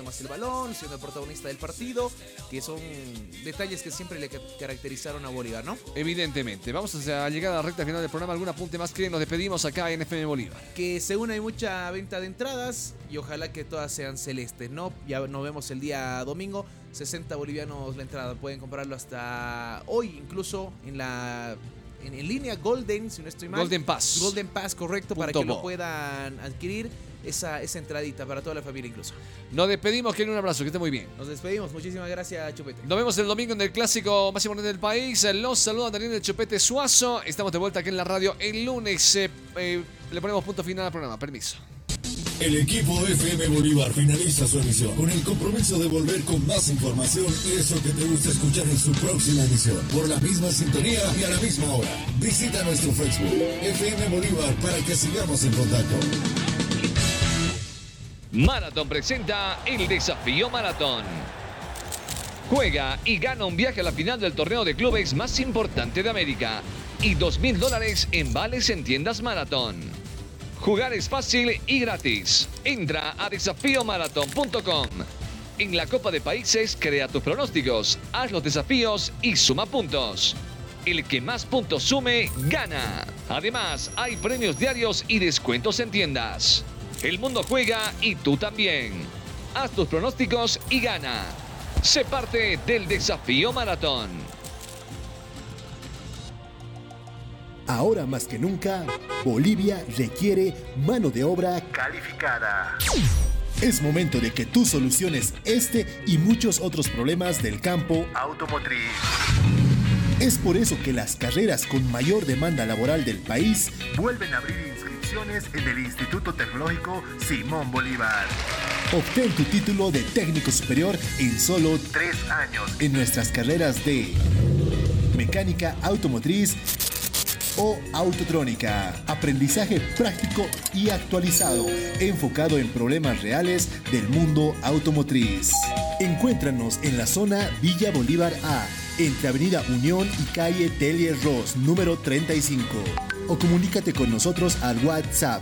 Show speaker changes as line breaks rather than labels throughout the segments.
más el balón, siendo el protagonista del partido, que son detalles que siempre le caracterizaron a Bolívar, ¿no?
Evidentemente. Vamos a llegar a la recta final del programa. ¿Algún apunte más que nos despedimos acá en FM Bolívar?
Que según hay mucha venta de entradas y ojalá que todas sean celestes, ¿no? Ya nos vemos el día domingo, 60 bolivianos la entrada, pueden comprarlo hasta hoy, incluso en línea Golden, si no estoy mal.
Golden Pass,
correcto, para que lo puedan adquirir esa entradita para toda la familia incluso.
Nos despedimos, Kenny, un abrazo, que esté muy bien.
Nos despedimos, muchísimas gracias, Chupete.
Nos vemos el domingo en el clásico más importante del país. Los saluda Daniel del Chupete Suazo. Estamos de vuelta aquí en la radio el lunes. Le ponemos punto final al programa, permiso.
El equipo FM Bolívar finaliza su emisión con el compromiso de volver con más información y eso que te gusta escuchar en su próxima emisión. Por la misma sintonía y a la misma hora. Visita nuestro Facebook, FM Bolívar, para que sigamos en contacto.
Marathon presenta el Desafío Maratón. Juega y gana un viaje a la final del torneo de clubes más importante de América y $2,000 en vales en tiendas Marathon. Jugar es fácil y gratis. Entra a desafiomarathon.com. En la Copa de Países, crea tus pronósticos, haz los desafíos y suma puntos. El que más puntos sume, gana. Además, hay premios diarios y descuentos en tiendas. El mundo juega y tú también. Haz tus pronósticos y gana. Sé parte del Desafío Maratón.
Ahora más que nunca, Bolivia requiere mano de obra calificada. Es momento de que tú soluciones este y muchos otros problemas del campo automotriz. Es por eso que las carreras con mayor demanda laboral del país vuelven a abrir inscripciones en el Instituto Tecnológico Simón Bolívar. Obtén tu título de técnico superior en solo 3 años en nuestras carreras de mecánica automotriz o autotrónica. Aprendizaje práctico y actualizado, enfocado en problemas reales del mundo automotriz. Encuéntranos en la zona Villa Bolívar A, entre Avenida Unión y calle Telier Ross, número 35. O comunícate con nosotros al WhatsApp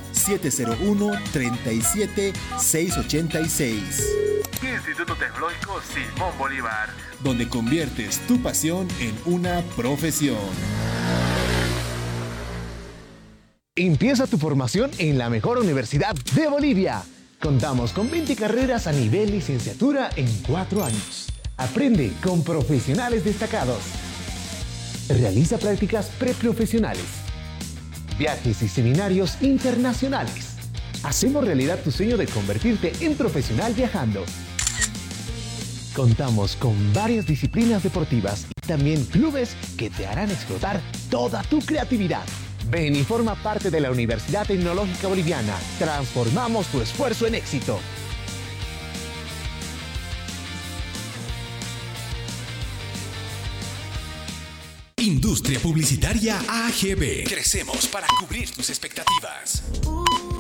701-37-686. Instituto Tecnológico Simón Bolívar, donde conviertes tu pasión en una profesión.
Empieza tu formación en la mejor universidad de Bolivia. Contamos con 20 carreras a nivel licenciatura en 4 años. Aprende con profesionales destacados. Realiza prácticas preprofesionales. Viajes y seminarios internacionales. Hacemos realidad tu sueño de convertirte en profesional viajando. Contamos con varias disciplinas deportivas y también clubes que te harán explotar toda tu creatividad. Ven y forma parte de la Universidad Tecnológica Boliviana. Transformamos tu esfuerzo en éxito.
Industria Publicitaria AGB. Crecemos para cubrir tus expectativas.